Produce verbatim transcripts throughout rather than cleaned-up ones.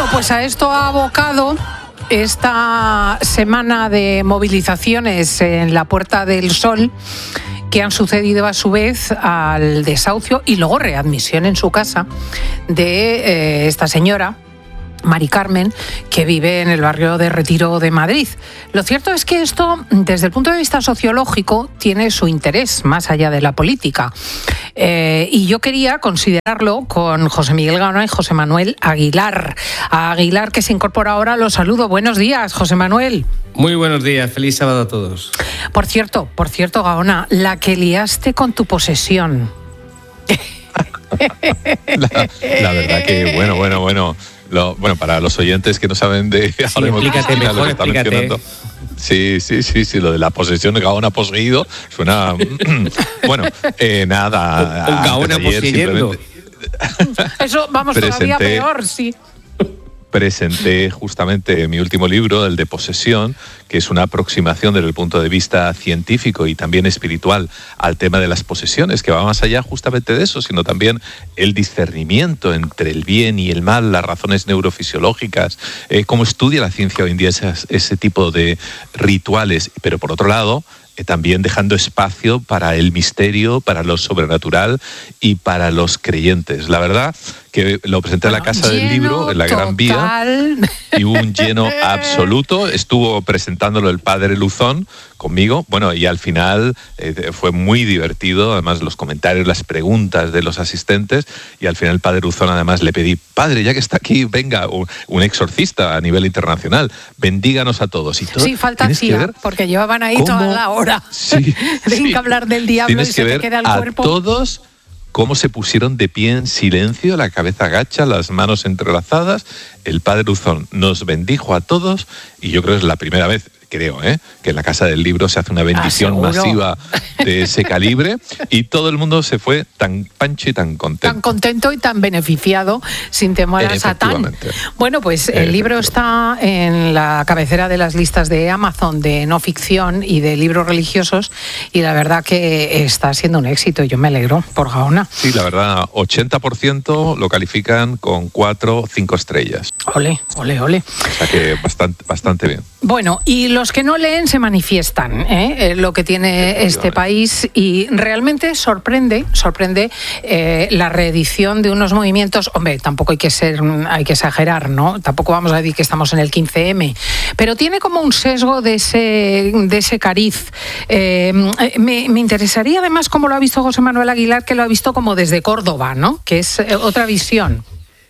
pues a esto ha abocado esta semana de movilizaciones en la Puerta del Sol, que han sucedido a su vez al desahucio y luego readmisión en su casa de eh, esta señora, Mari Carmen, que vive en el barrio de Retiro de Madrid. Lo cierto es que esto, desde el punto de vista sociológico, tiene su interés más allá de la política. Eh, y yo quería considerarlo con José Miguel Gaona y José Manuel Aguilar. A Aguilar, que se incorpora ahora, lo saludo. Buenos días, José Manuel. Muy buenos días, feliz sábado a todos. Por cierto, por cierto, Gaona, la que liaste con tu posesión. La, la verdad que, bueno, bueno, bueno... Lo, bueno, para los oyentes que no saben de... Sí, explícate mejor, explícate. Sí, sí, sí, sí, lo de la posesión de Gaona poseído suena... bueno, eh, nada... Un Gaona poseyendo. Eso, vamos, presenté, todavía peor, sí. Presenté justamente mi último libro, el de Posesión, que es una aproximación desde el punto de vista científico y también espiritual al tema de las posesiones, que va más allá justamente de eso, sino también el discernimiento entre el bien y el mal, las razones neurofisiológicas, eh, cómo estudia la ciencia hoy en día ese, ese tipo de rituales, pero por otro lado, eh, también dejando espacio para el misterio, para lo sobrenatural y para los creyentes. La verdad que lo presenté bueno, en la Casa del Libro, en la total. Gran Vía, y hubo un lleno absoluto. Estuvo presentándolo el padre Luzón conmigo, bueno, y al final eh, fue muy divertido, además los comentarios, las preguntas de los asistentes, y al final el padre Luzón además le pedí, padre, ya que está aquí, venga, un, un exorcista a nivel internacional, bendíganos a todos. Y todo, sí, falta hacía, porque llevaban ahí toda la hora. Sí, Tienen sí. que hablar del diablo Tienes y se te queda el a cuerpo. Todos cómo se pusieron de pie en silencio, la cabeza agacha, las manos entrelazadas. El padre Luzón nos bendijo a todos y yo creo que es la primera vez, creo, ¿eh? que en la Casa del Libro se hace una bendición ah, masiva de ese calibre y todo el mundo se fue tan pancho y tan contento. Tan contento y tan beneficiado, sin temor a Satán. Bueno, pues el libro está en la cabecera de las listas de Amazon de no ficción y de libros religiosos y la verdad que está siendo un éxito. Yo me alegro por Gaona. Sí, la verdad, ochenta por ciento lo califican con cuatro, cinco estrellas. Ole, ole, ole. O sea que bastante, bastante bien. Bueno, y los que no leen se manifiestan, ¿eh? lo que tiene este país, y realmente sorprende, sorprende eh, la reedición de unos movimientos. Hombre, tampoco hay que ser, hay que exagerar, ¿no? Tampoco vamos a decir que estamos en el quince eme, pero tiene como un sesgo de ese, de ese cariz. Eh, me, me interesaría además cómo lo ha visto José Manuel Aguilar, que lo ha visto como desde Córdoba, ¿no? Que es otra visión.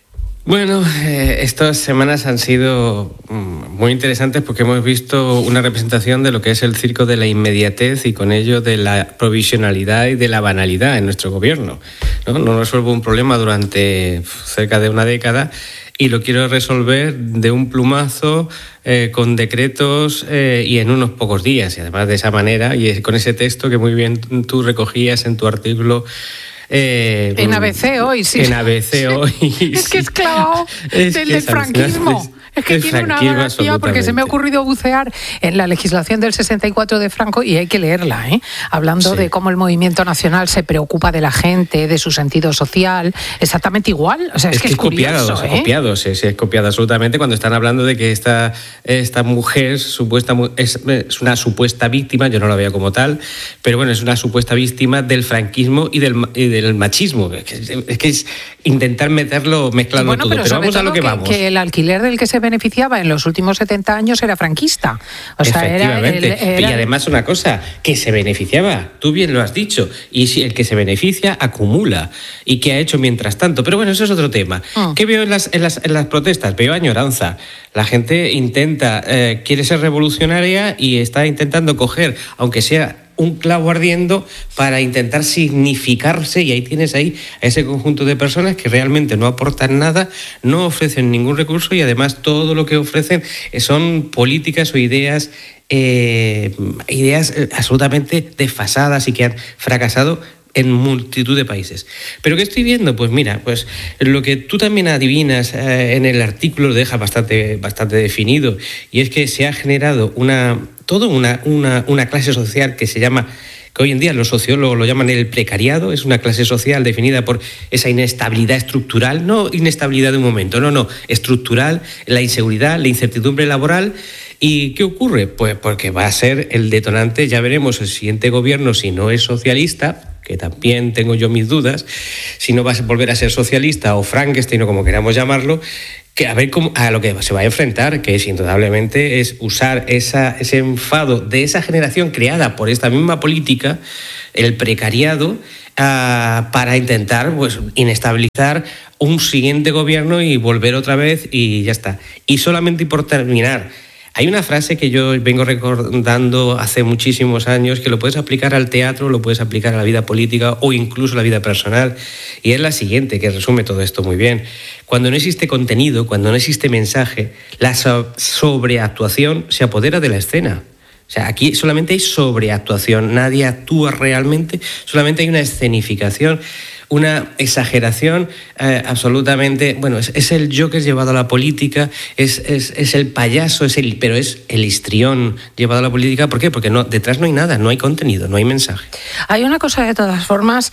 Bueno, eh, estas semanas han sido muy interesantes porque hemos visto una representación de lo que es el circo de la inmediatez y con ello de la provisionalidad y de la banalidad en nuestro gobierno. No, no resuelvo un problema durante cerca de una década y lo quiero resolver de un plumazo, eh, con decretos eh, y en unos pocos días. Y además de esa manera y con ese texto que muy bien tú recogías en tu artículo. Eh, en A B C hoy, sí. En A B C hoy. Es sí. que es clavado es del, que del franquismo. Es, es que tiene una gracia porque se me ha ocurrido bucear en la legislación del sesenta y cuatro de Franco y hay que leerla, ¿eh? Hablando sí. de cómo el movimiento nacional se preocupa de la gente, de su sentido social, exactamente igual. O sea, es, es que, que es curioso, copiado, ¿eh? es copiado, sí, sí, es copiado absolutamente cuando están hablando de que esta, esta mujer supuesta, es, es una supuesta víctima, yo no la veo como tal, pero bueno, es una supuesta víctima del franquismo y del, y del machismo. Es que, es que es intentar meterlo, mezclarlo bueno, todo, pero, pero vamos todo a lo que, que vamos. Que el alquiler del que se beneficiaba en los últimos setenta años era franquista. O sea, efectivamente. Era el, era... Y además una cosa, que se beneficiaba, tú bien lo has dicho, y si el que se beneficia acumula. ¿Y qué ha hecho mientras tanto? Pero bueno, eso es otro tema. Mm. ¿Qué veo en las, en, las, en las protestas? Veo añoranza. La gente intenta, eh, quiere ser revolucionaria y está intentando coger, aunque sea un clavo ardiendo, para intentar significarse, y ahí tienes ahí a ese conjunto de personas que realmente no aportan nada, no ofrecen ningún recurso y además todo lo que ofrecen son políticas o ideas eh, ideas absolutamente desfasadas y que han fracasado en multitud de países. ¿Pero qué estoy viendo? Pues mira, pues lo que tú también adivinas eh, en el artículo lo deja bastante, bastante definido, y es que se ha generado una, todo una, una, una clase social que se llama, que hoy en día los sociólogos lo llaman el precariado, es una clase social definida por esa inestabilidad estructural, no inestabilidad de un momento, no, no, estructural, la inseguridad, la incertidumbre laboral. ¿Y qué ocurre? Pues porque va a ser el detonante, ya veremos el siguiente gobierno, si no es socialista, que también tengo yo mis dudas, si no va a volver a ser socialista o Frankenstein o como queramos llamarlo, que a ver cómo, a lo que se va a enfrentar, que es indudablemente es usar esa, ese enfado de esa generación creada por esta misma política, el precariado, uh, para intentar pues inestabilizar un siguiente gobierno y volver otra vez y ya está. Y solamente por terminar, hay una frase que yo vengo recordando hace muchísimos años, que lo puedes aplicar al teatro, lo puedes aplicar a la vida política o incluso a la vida personal, y es la siguiente, que resume todo esto muy bien. Cuando no existe contenido, cuando no existe mensaje, la so- sobreactuación se apodera de la escena. O sea, aquí solamente hay sobreactuación, nadie actúa realmente, solamente hay una escenificación, una exageración eh, absolutamente... Bueno, es, es el Joker llevado a la política, es, es, es el payaso, es el, pero es el histrión llevado a la política. ¿Por qué? Porque no, detrás no hay nada, no hay contenido, no hay mensaje. Hay una cosa de todas formas,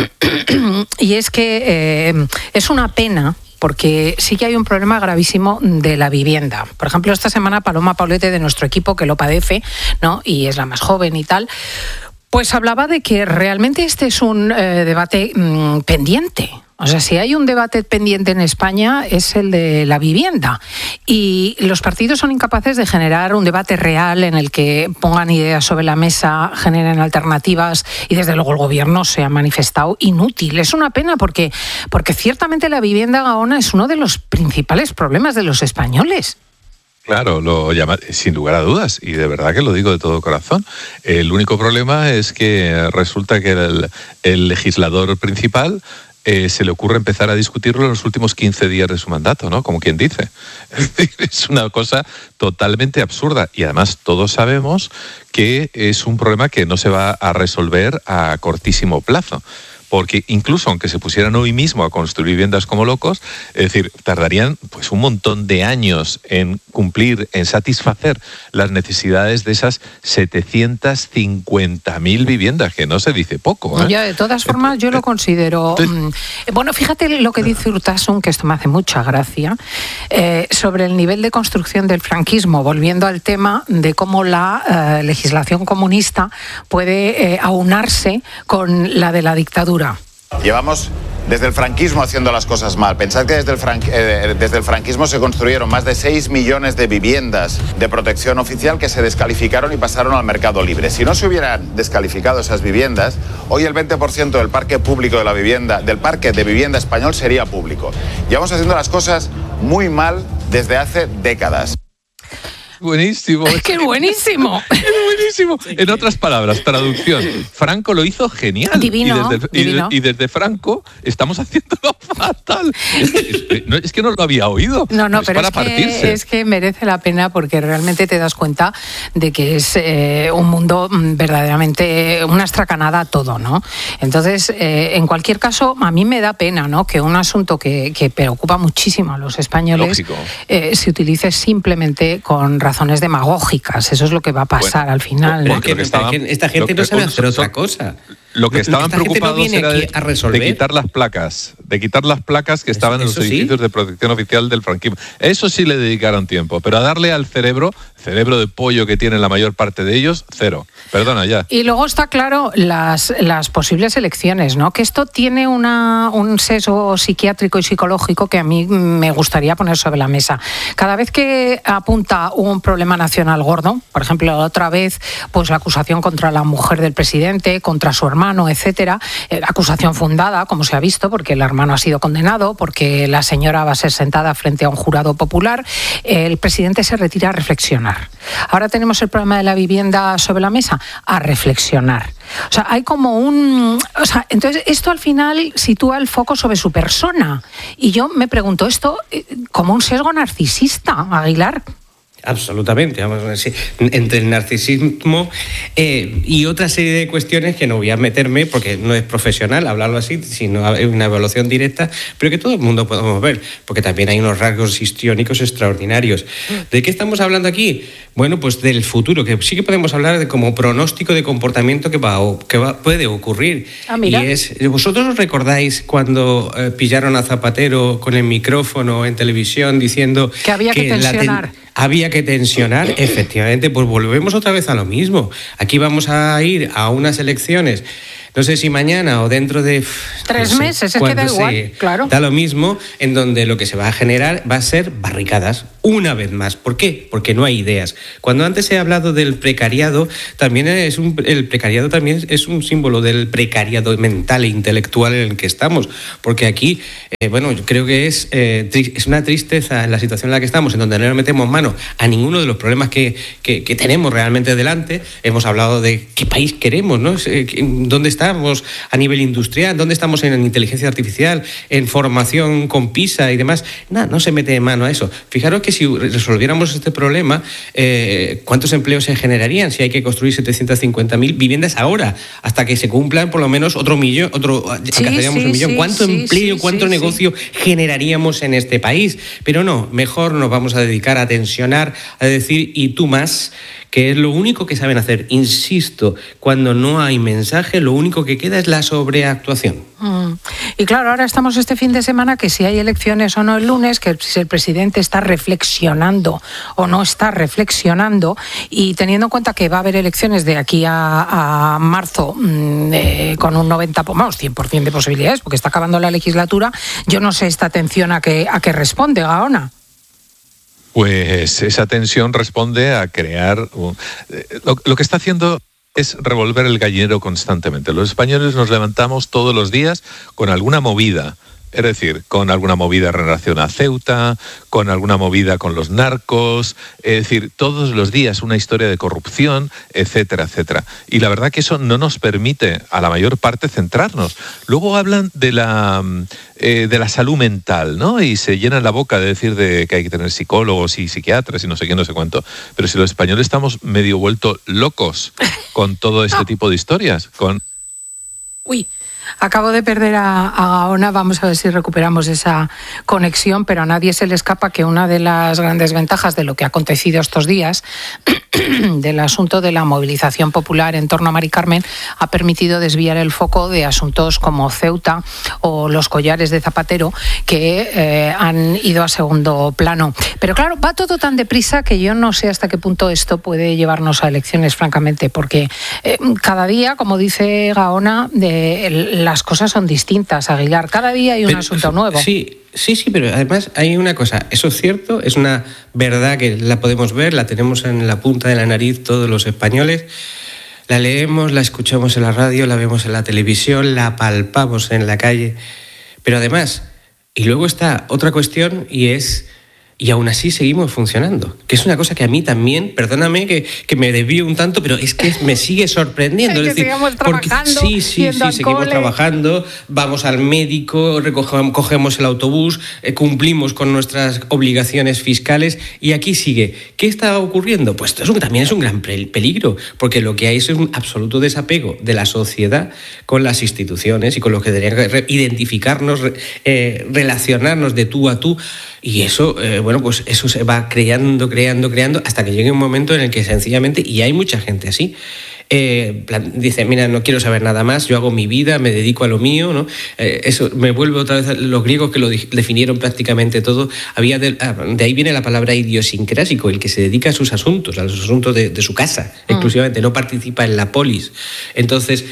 y es que eh, es una pena, porque sí que hay un problema gravísimo de la vivienda. Por ejemplo, esta semana Paloma Paulete, de nuestro equipo, que lo padece, ¿no?, y es la más joven y tal, pues hablaba de que realmente este es un eh, debate mmm, pendiente. O sea, si hay un debate pendiente en España es el de la vivienda, y los partidos son incapaces de generar un debate real en el que pongan ideas sobre la mesa, generen alternativas, y desde luego el gobierno se ha manifestado inútil. Es una pena porque, porque ciertamente la vivienda, Gaona, es uno de los principales problemas de los españoles. Claro, lo llama, sin lugar a dudas, y de verdad que lo digo de todo corazón. El único problema es que resulta que el, el legislador principal eh, se le ocurre empezar a discutirlo en los últimos quince días de su mandato, ¿no? Como quien dice. Es una cosa totalmente absurda, y además todos sabemos que es un problema que no se va a resolver a cortísimo plazo. Porque incluso aunque se pusieran hoy mismo a construir viviendas como locos, es decir, tardarían pues un montón de años en cumplir, en satisfacer las necesidades de esas setecientas cincuenta mil viviendas, que no se dice poco, ¿eh? Ya, de todas formas, yo lo considero... Entonces, bueno, fíjate lo que dice Urtasun, que esto me hace mucha gracia, eh, sobre el nivel de construcción del franquismo, volviendo al tema de cómo la eh, legislación comunista puede eh, aunarse con la de la dictadura. Llevamos desde el franquismo haciendo las cosas mal. Pensad que desde el, franqu- eh, desde el franquismo se construyeron más de seis millones de viviendas de protección oficial que se descalificaron y pasaron al mercado libre. Si no se hubieran descalificado esas viviendas, hoy el veinte por ciento del parque público de la vivienda, del parque de vivienda español sería público. Llevamos haciendo las cosas muy mal desde hace décadas. Buenísimo. Es que es buenísimo. Es buenísimo. En otras palabras, traducción. Franco lo hizo genial. Divino. Y desde, divino. Y, y desde Franco estamos haciéndolo fatal. Es que no, es que no lo había oído. No, no, es pero para es, que, partirse. es que merece la pena, porque realmente te das cuenta de que es eh, un mundo verdaderamente una estracanada todo, ¿no? Entonces, eh, en cualquier caso, a mí me da pena, ¿no?, que un asunto que, que preocupa muchísimo a los españoles eh, se utilice simplemente con razones demagógicas. Eso es lo que va a pasar bueno, al final. Pero que, estaban, esta gente no sabe hacer otra cosa. Lo que estaban esta preocupados no era de, a resolver. de quitar las placas, de quitar las placas que estaban eso, en los edificios sí. de protección oficial del franquismo. Eso sí le dedicaron tiempo, pero a darle al cerebro, cerebro de pollo que tienen la mayor parte de ellos, cero. Perdona, ya. Y luego está claro las, las posibles elecciones, ¿no? Que esto tiene una, un sesgo psiquiátrico y psicológico que a mí me gustaría poner sobre la mesa. Cada vez que apunta un problema nacional gordo, por ejemplo, otra vez, pues la acusación contra la mujer del presidente, contra su hermano, hermano, etcétera, eh, acusación fundada, como se ha visto, porque el hermano ha sido condenado, porque la señora va a ser sentada frente a un jurado popular, eh, el presidente se retira a reflexionar. Ahora tenemos el problema de la vivienda sobre la mesa, a reflexionar. O sea, hay como un... O sea, entonces esto al final sitúa el foco sobre su persona. Y yo me pregunto, ¿esto eh, como un sesgo narcisista, Aguilar? Absolutamente, vamos, sí, entre el narcisismo eh, y otra serie de cuestiones que no voy a meterme porque no es profesional hablarlo así, sino es una evaluación directa, pero que todo el mundo podemos ver, porque también hay unos rasgos histriónicos extraordinarios. ¿De qué estamos hablando aquí? Bueno, pues del futuro, que sí que podemos hablar de como pronóstico de comportamiento que, va, que va, puede ocurrir. Ah, mira. Y es, ¿vosotros os recordáis cuando eh, pillaron a Zapatero con el micrófono en televisión diciendo que había que, que tensionar? La ten- Había que tensionar, efectivamente, pues volvemos otra vez a lo mismo. Aquí vamos a ir a unas elecciones, no sé si mañana o dentro de... Tres no sé, meses, es que da igual, se, claro. Da lo mismo, en donde lo que se va a generar va a ser barricadas, una vez más. ¿Por qué? Porque no hay ideas. Cuando antes he hablado del precariado, también es un, el precariado también es un símbolo del precariado mental e intelectual en el que estamos. Porque aquí, eh, bueno, yo creo que es, eh, tri- es una tristeza en la situación en la que estamos, en donde no le metemos mano a ninguno de los problemas que, que, que tenemos realmente delante. Hemos hablado de qué país queremos, ¿no? ¿Dónde está? Estamos a nivel industrial, dónde estamos en inteligencia artificial, en formación con PISA y demás. Nada, no se mete mano a eso. Fijaros que si resolviéramos este problema, eh, ¿cuántos empleos se generarían si hay que construir setecientas cincuenta mil viviendas ahora? Hasta que se cumplan por lo menos otro millón, otro, sí, alcanzaríamos sí, un millón. Sí, ¿Cuánto sí, empleo, sí, cuánto sí, negocio sí. generaríamos en este país? Pero no, mejor nos vamos a dedicar a tensionar, a decir, y tú más, que es lo único que saben hacer. Insisto, cuando no hay mensaje, lo único que queda es la sobreactuación. Mm. Y claro, ahora estamos este fin de semana que si hay elecciones o no el lunes, que si el presidente está reflexionando o no está reflexionando, y teniendo en cuenta que va a haber elecciones de aquí a, a marzo mm, eh, con un noventa, vamos, cien por ciento de posibilidades, porque está acabando la legislatura, yo no sé esta atención a qué a qué responde, Gaona. Pues esa tensión responde a crear... Un, lo, lo que está haciendo es revolver el gallinero constantemente. Los españoles nos levantamos todos los días con alguna movida. Es decir, con alguna movida en relación a Ceuta, con alguna movida con los narcos, es decir, todos los días una historia de corrupción, etcétera, etcétera. Y la verdad que eso no nos permite a la mayor parte centrarnos. Luego hablan de la, eh, de la salud mental, ¿no? Y se llenan la boca de decir de que hay que tener psicólogos y psiquiatras y no sé qué, no sé cuánto. Pero si los españoles estamos medio vueltos locos con todo este tipo de historias, con... Uy. Acabo de perder a, a Gaona, vamos a ver si recuperamos esa conexión, pero a nadie se le escapa que una de las grandes ventajas de lo que ha acontecido estos días, del asunto de la movilización popular en torno a Mari Carmen, ha permitido desviar el foco de asuntos como Ceuta o los collares de Zapatero, que eh, han ido a segundo plano. Pero claro, va todo tan deprisa que yo no sé hasta qué punto esto puede llevarnos a elecciones, francamente, porque eh, cada día, como dice Gaona, de el, las cosas son distintas, Aguilar. Cada día hay un pero, asunto nuevo. Sí, sí, sí, pero además hay una cosa. Eso es cierto, es una verdad que la podemos ver, la tenemos en la punta de la nariz todos los españoles. La leemos, la escuchamos en la radio, la vemos en la televisión, la palpamos en la calle. Pero además, y luego está otra cuestión y es... Y aún así seguimos funcionando, que es una cosa que a mí también, perdóname que, que me desvío un tanto, pero es que me sigue sorprendiendo. Es que es decir, sigamos trabajando, sí, sí, sí, seguimos cole. trabajando, vamos al médico, recogemos, cogemos el autobús, eh, cumplimos con nuestras obligaciones fiscales y aquí sigue. ¿Qué está ocurriendo? Pues eso también es un gran peligro, porque lo que hay es un absoluto desapego de la sociedad con las instituciones y con lo que deberían identificarnos, eh, relacionarnos de tú a tú. Y eso, eh, bueno, pues eso se va creando, creando, creando, hasta que llegue un momento en el que sencillamente, y hay mucha gente así, eh, plan, dice, mira, no quiero saber nada más, yo hago mi vida, me dedico a lo mío, ¿no? Eh, eso me vuelve otra vez a los griegos que lo definieron prácticamente todo. Había de, de ahí viene la palabra idiosincrásico, el que se dedica a sus asuntos, a los asuntos de, de su casa, mm. exclusivamente, no participa en la polis. Entonces,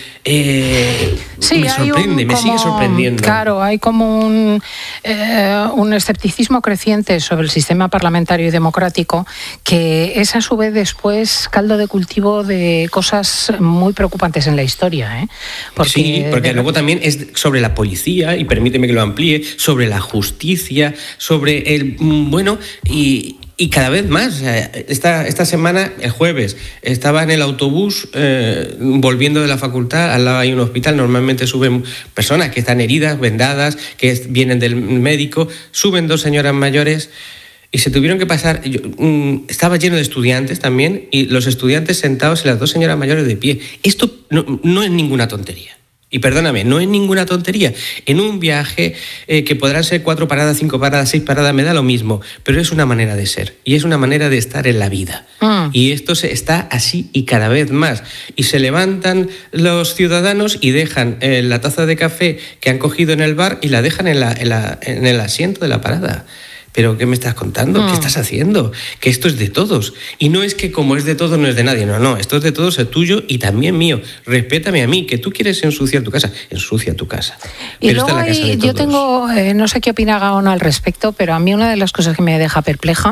eh, sí, me sorprende, un, me como, sigue sorprendiendo. Claro, hay como un, eh, un escepticismo creciente sobre el sistema parlamentario y democrático, que es a su vez después caldo de cultivo de cosas muy preocupantes en la historia, ¿eh? Porque, sí, porque de... luego también es sobre la policía, y permíteme que lo amplíe, sobre la justicia, sobre el... Bueno, y... Y cada vez más. Esta, esta semana, el jueves, estaba en el autobús eh, volviendo de la facultad, al lado hay un hospital, normalmente suben personas que están heridas, vendadas, que vienen del médico, suben dos señoras mayores y se tuvieron que pasar... Yo, um, estaba lleno de estudiantes también, y los estudiantes sentados y las dos señoras mayores de pie. Esto no, no es ninguna tontería. Y perdóname, no es ninguna tontería. En un viaje eh, que podrán ser cuatro paradas, cinco paradas, seis paradas, me da lo mismo, pero es una manera de ser y es una manera de estar en la vida. Mm. Y esto se está así y cada vez más. Y se levantan los ciudadanos y dejan eh, la taza de café que han cogido en el bar y la dejan en, la, en, la, en el asiento de la parada. ¿Pero qué me estás contando? Mm. ¿Qué estás haciendo? Que esto es de todos. Y no es que como es de todos no es de nadie. No, no, esto es de todos, es tuyo y también mío. Respétame a mí, que tú quieres ensuciar tu casa. Ensucia tu casa. Y pero luego esta es la casa de todos. Yo tengo, eh, no sé qué opina Gaona al respecto, pero a mí una de las cosas que me deja perpleja,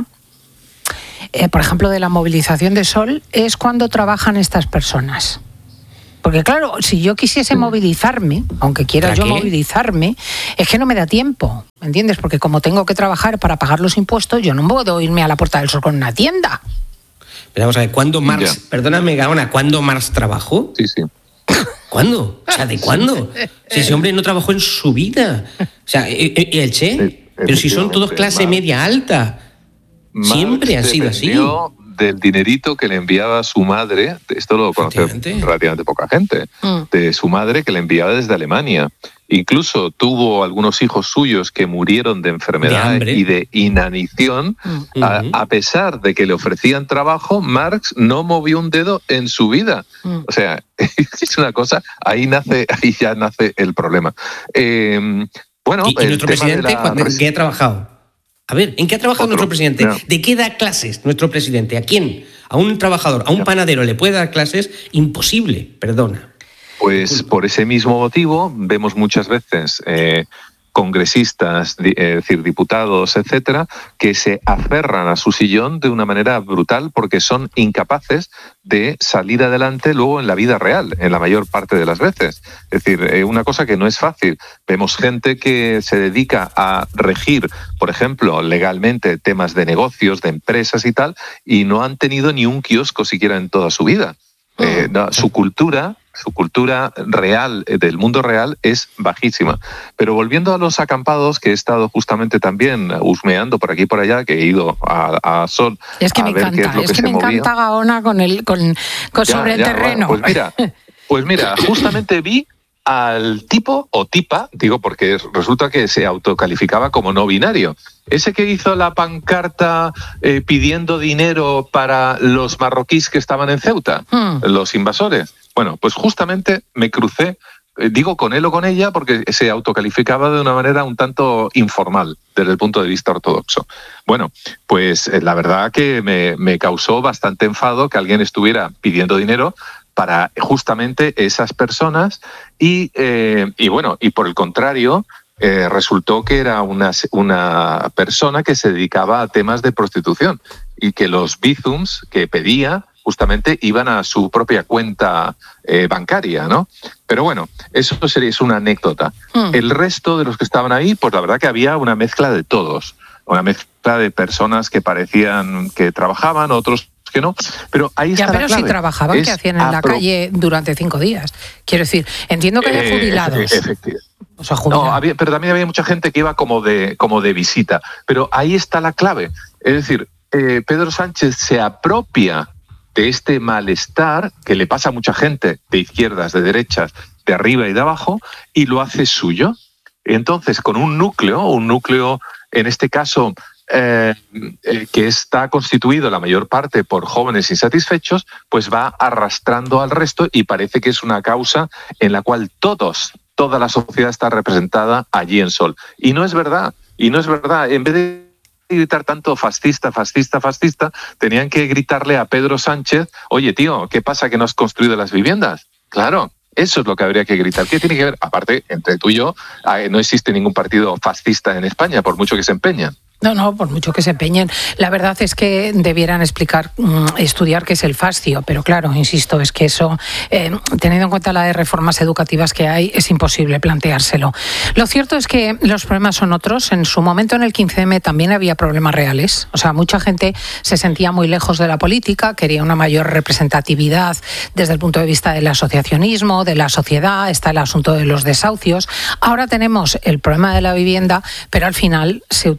eh, por ejemplo, de la movilización de Sol, es cuando trabajan estas personas. Porque claro, si yo quisiese movilizarme, aunque quiera yo movilizarme, es que no me da tiempo, ¿me entiendes? Porque como tengo que trabajar para pagar los impuestos, yo no puedo irme a la Puerta del Sol con una tienda. Pero vamos a ver, ¿cuándo Marx, ya. perdóname Gaona, ¿cuándo Marx trabajó? Sí, sí. ¿Cuándo? O sea, ¿de cuándo? Si ese hombre no trabajó en su vida. O sea, ¿y el Che? Sí, pero si son todos clase Marx, media alta. Marx siempre han sido así. Del dinerito que le enviaba su madre, esto lo conoce relativamente poca gente, mm. de su madre que le enviaba desde Alemania. Incluso tuvo algunos hijos suyos que murieron de enfermedad de y de inanición. Mm. A, a pesar de que le ofrecían trabajo, Marx no movió un dedo en su vida. Mm. O sea, es una cosa, ahí nace, ahí ya nace el problema. Eh, bueno, ¿Y, y nuestro presidente la... ¿en qué ha trabajado? A ver, ¿en qué ha trabajado Otro, nuestro presidente? No. ¿De qué da clases nuestro presidente? ¿A quién? ¿A un trabajador, a un panadero le puede dar clases? Imposible, perdona. Pues por ese mismo motivo vemos muchas veces eh, congresistas, es decir, diputados, etcétera, que se aferran a su sillón de una manera brutal porque son incapaces de salir adelante luego en la vida real, en la mayor parte de las veces. Es decir, eh, una cosa que no es fácil. Vemos gente que se dedica a regir, por ejemplo, legalmente temas de negocios, de empresas y tal, y no han tenido ni un kiosco siquiera en toda su vida. Eh, no, su cultura, su cultura real, del mundo real, es bajísima. Pero volviendo a los acampados, que he estado justamente también husmeando por aquí y por allá, que he ido a, a Sol es que a me ver encanta, qué es lo es que, que se me movía. encanta Gaona con el con, con ya, sobre el ya, terreno. Bueno, pues mira, pues mira, justamente vi al tipo o tipa, digo porque resulta que se autocalificaba como no binario. Ese que hizo la pancarta eh, pidiendo dinero para los marroquíes que estaban en Ceuta, hmm. los invasores. Bueno, pues justamente me crucé, eh, digo con él o con ella, porque se autocalificaba de una manera un tanto informal desde el punto de vista ortodoxo. Bueno, pues eh, la verdad que me, me causó bastante enfado que alguien estuviera pidiendo dinero para justamente esas personas y, eh, y bueno, y por el contrario, eh, resultó que era una, una persona que se dedicaba a temas de prostitución y que los bizums que pedía justamente iban a su propia cuenta eh, bancaria, ¿no? Pero bueno, eso sería es una anécdota. Mm. El resto de los que estaban ahí, pues la verdad que había una mezcla de todos, una mezcla de personas que parecían que trabajaban, otros que no, pero ahí está ya, pero la clave. Si trabajaban, ¿qué hacían en la pro... calle durante cinco días? Quiero decir, entiendo que haya jubilados. Eh, efectivamente. O sea, jubilados. No, había, pero también había mucha gente que iba como de, como de visita. Pero ahí está la clave. Es decir, eh, Pedro Sánchez se apropia de este malestar que le pasa a mucha gente de izquierdas, de derechas, de arriba y de abajo, y lo hace suyo. Entonces, con un núcleo, un núcleo, en este caso, Eh, eh, que está constituido la mayor parte por jóvenes insatisfechos, pues va arrastrando al resto y parece que es una causa en la cual todos, toda la sociedad está representada allí en Sol. Y no es verdad, y no es verdad. En vez de gritar tanto fascista, fascista, fascista, tenían que gritarle a Pedro Sánchez, oye tío, ¿qué pasa que no has construido las viviendas? Claro. Eso es lo que habría que gritar. ¿Qué tiene que ver? Aparte, entre tú y yo, no existe ningún partido fascista en España, por mucho que se empeñen. No, no, por mucho que se empeñen. La verdad es que debieran explicar, estudiar qué es el fascio, pero claro, insisto, es que eso, eh, teniendo en cuenta las reformas educativas que hay, es imposible planteárselo. Lo cierto es que los problemas son otros. En su momento, en el quince eme, también había problemas reales. O sea, mucha gente se sentía muy lejos de la política, quería una mayor representatividad desde el punto de vista del asociacionismo, de la sociedad, está el asunto de los desahucios. Ahora tenemos el problema de la vivienda, pero al final se utiliza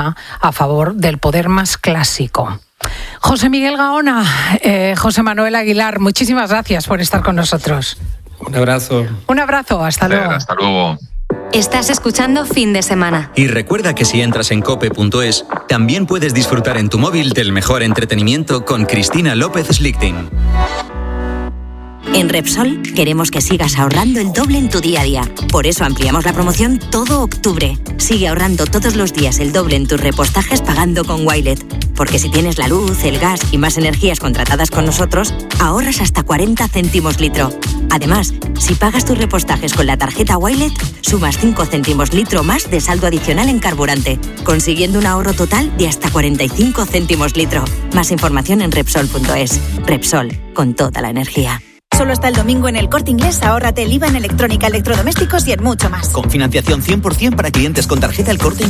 lucha a favor del poder más clásico. José Miguel Gaona, eh, José Manuel Aguilar, muchísimas gracias por estar con nosotros. Un abrazo. Un abrazo, hasta luego. Hasta luego. Estás escuchando Fin de Semana. Y recuerda que si entras en cope punto es, también puedes disfrutar en tu móvil del mejor entretenimiento con Cristina López Slichting. En Repsol queremos que sigas ahorrando el doble en tu día a día. Por eso ampliamos la promoción todo octubre. Sigue ahorrando todos los días el doble en tus repostajes pagando con Wilet. Porque si tienes la luz, el gas y más energías contratadas con nosotros, ahorras hasta cuarenta céntimos litro. Además, si pagas tus repostajes con la tarjeta Wilet, sumas cinco céntimos litro más de saldo adicional en carburante, consiguiendo un ahorro total de hasta cuarenta y cinco céntimos litro. Más información en Repsol punto es. Repsol, con toda la energía. Solo hasta el domingo en El Corte Inglés, ahórrate el I V A en electrónica, electrodomésticos y en mucho más. Con financiación cien por ciento para clientes con tarjeta El Corte Inglés.